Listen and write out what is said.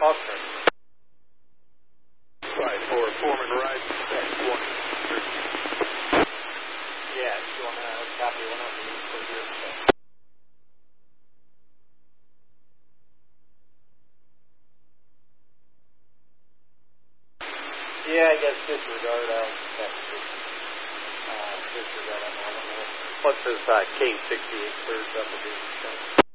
Foster. 5-4, Foreman Rise, check 1. Yeah, you want to copy one of these for your check. Yeah, I guess disregard. I'll check. Disregard on that one. What's this K68 third double digit check?